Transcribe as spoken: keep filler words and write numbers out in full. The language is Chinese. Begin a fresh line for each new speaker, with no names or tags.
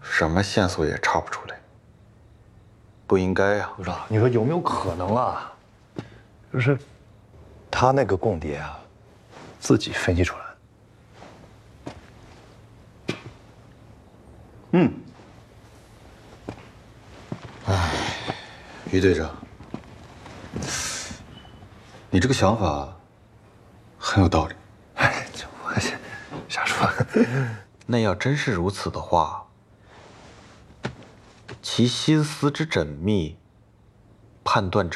什么线索也查不出来，不应该呀。
部长，你说有没有可能啊？就是他那个共谍啊，自己分析出来的。嗯。
唉，于队长，你这个想法很有道理。
哎，这我瞎说。
那要真是如此的话，其心思之缜密，判断之。